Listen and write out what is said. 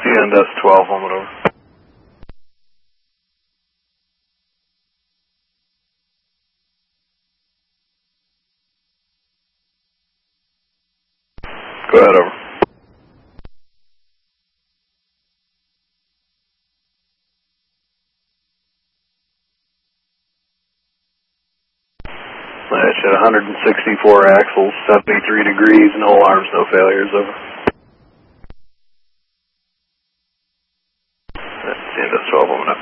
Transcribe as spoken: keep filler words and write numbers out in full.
N D S twelve, home and over. Go ahead, over. Match at one hundred sixty-four axles, seventy-three degrees, no alarms, no failures, over. C N D S twelve, home and up.